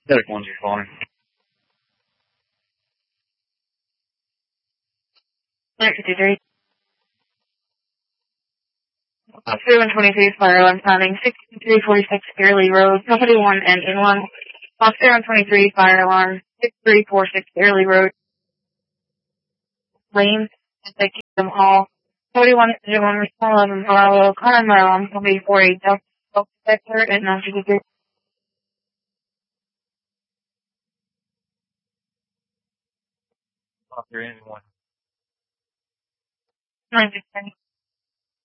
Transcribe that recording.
There's ones you're calling. 953. Officer 123, fire alarm sounding 6346 Fairley Road, Company 1 and in 1. Officer 123, fire alarm 6346 Fairley Road, Lane, at Kingdom Hall. 41 1 Response 11 Bravo, Common Alarm, Company 48 Delta Detector at 953. Officer in 1. 953.